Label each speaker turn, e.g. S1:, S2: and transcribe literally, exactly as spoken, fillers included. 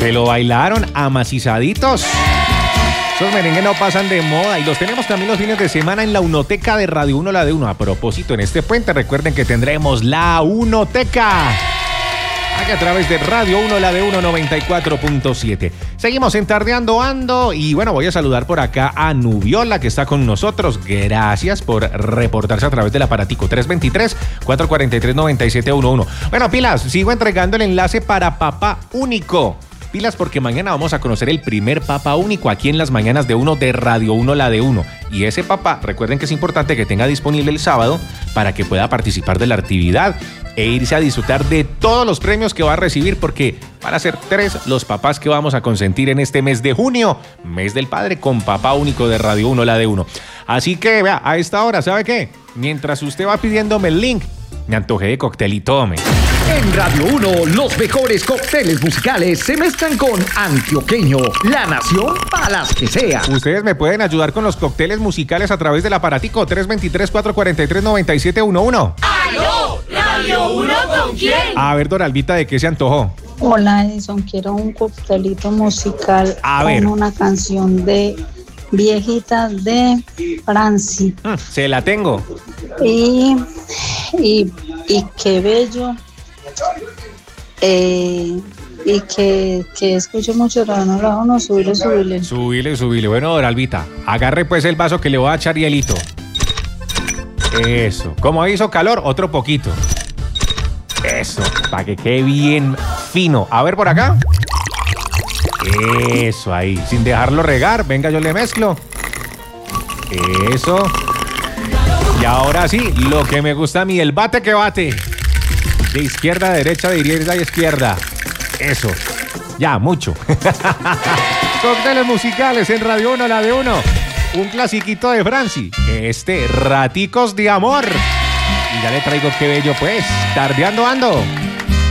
S1: Se lo bailaron amacizaditos. Esos merengues no pasan de moda y los tenemos también los fines de semana en la Unoteca de Radio uno, la de uno. A propósito, en este puente recuerden que tendremos la Unoteca. Aquí a través de Radio uno, la de uno, noventa y cuatro punto siete. Seguimos en Tardeando Ando y bueno, voy a saludar por acá a Nubiola que está con nosotros. Gracias por reportarse a través del aparatico tres dos tres, cuatro cuatro tres, nueve siete uno uno. Bueno, pilas, sigo entregando el enlace para Papá Único. Pilas porque mañana vamos a conocer el primer Papá Único aquí en las mañanas de uno de Radio uno, la de uno. Y ese papá, recuerden que es importante que tenga disponible el sábado para que pueda participar de la actividad e irse a disfrutar de todos los premios que va a recibir porque van a ser tres los papás que vamos a consentir en este mes de junio, mes del padre con Papá Único de Radio uno, la de uno. Así que vea, a esta hora, ¿sabe qué? Mientras usted va pidiéndome el link, me antojé de cóctel y tome.
S2: En Radio uno, los mejores cócteles musicales se mezclan con Antioqueño, la nación para las que sea.
S1: Ustedes me pueden ayudar con los cócteles musicales a través del aparatico tres dos tres, cuatro cuatro tres, nueve siete uno uno.
S3: ¡Aló! ¿Radio uno con quién?
S1: A ver, Doralvita, ¿de qué se antojó?
S4: Hola, Edison, quiero un coctelito musical
S1: a
S4: con
S1: ver.
S4: una canción de Viejitas de Franci.
S1: Mm, se la tengo.
S4: Y, y, y qué bello. Eh, y que, que escucho mucho Radio uno, la uno, subile, subile.
S1: Subile, subile. Bueno, Doralvita, agarre pues el vaso que le voy a echar hielito. Eso. Como hizo calor, otro poquito. Eso, para que quede bien fino. A ver por acá. Eso, ahí. Sin dejarlo regar. Venga, yo le mezclo. Eso. Y ahora sí, lo que me gusta a mí, el bate que bate. De izquierda a derecha, de derecha a izquierda. Eso. Ya, mucho. Cócteles musicales en Radio uno, la de uno. Un clasiquito de Franci. Este, Raticos de Amor. Y ya le traigo qué bello, pues. Tardeando Ando.